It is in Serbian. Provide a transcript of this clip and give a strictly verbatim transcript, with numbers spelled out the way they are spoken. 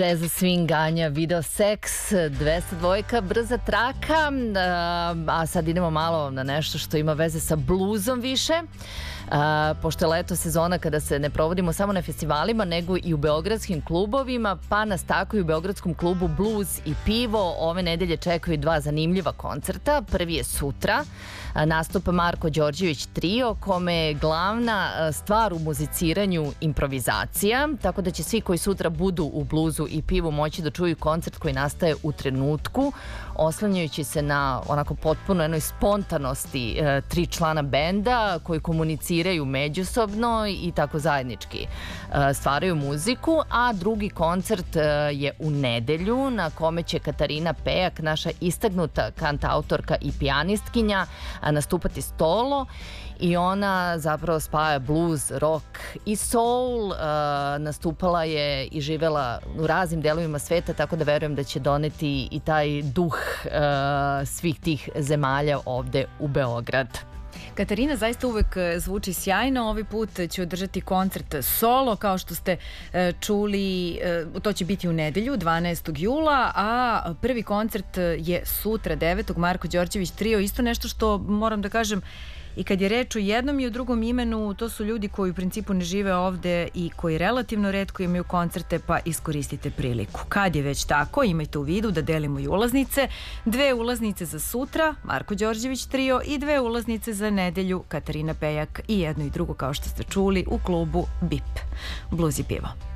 Jazz swinganja, video seks, dvesta dvojka, brza traka, a sad idemo malo na nešto što ima veze sa bluzom više. A, pošto je leto sezona kada se ne provodimo samo na festivalima nego i u beogradskim klubovima, pa nas tako i u beogradskom klubu Blues i pivo ove nedelje čekaju dva zanimljiva koncerta. Prvi je sutra, nastupa Marko Đorđević trio, kome je glavna stvar u muziciranju improvizacija, tako da će svi koji sutra budu u bluzu i pivu moći da čuju koncert koji nastaje u trenutku, oslanjajući se na onako potpuno jednoj spontanosti e, tri člana benda koji komuniciraju međusobno i tako zajednički e, stvaraju muziku, a drugi koncert e, je u nedelju na kome će Katarina Pejak, naša istaknuta kantautorka i pijanistkinja, nastupati solo i ona zapravo spaja blues, rock i soul. Uh, nastupala je i živela u raznim delovima sveta, tako da verujem da će doneti i taj duh uh, svih tih zemalja ovde u Beograd. Katarina zaista uvek zvuči sjajno. Ovaj put će održati koncert solo, kao što ste čuli, to će biti u nedelju, dvanaestog jula, a prvi koncert je sutra, devetog Marko Đorđević trio. Isto nešto što moram da kažem, i kad je reč o jednom i o drugom imenu, to su ljudi koji u principu ne žive ovde i koji relativno retko imaju koncerte, pa iskoristite priliku. Kad je već tako, imajte u vidu da delimo i ulaznice. Dve ulaznice za sutra, Marko Đorđević trio, i dve ulaznice za nedelju, Katarina Pejak, i jedno i drugo, kao što ste čuli, u klubu B I P. Blues i pivo.